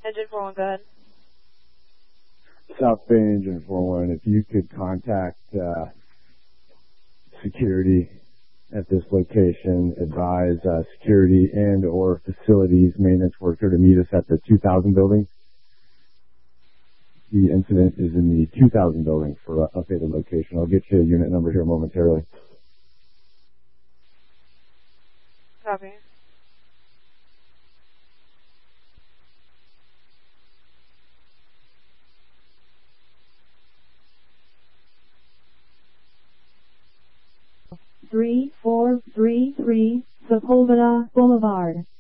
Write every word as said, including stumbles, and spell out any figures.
Engine four one, go ahead. South Bay Engine four one, if you could contact uh, security at this location, advise uh, security and or facilities maintenance worker to meet us at the two thousand building. The incident is in the two thousand building for uh, updated location. I'll get you a unit number here momentarily. Copy. three four three three Sepulveda Boulevard.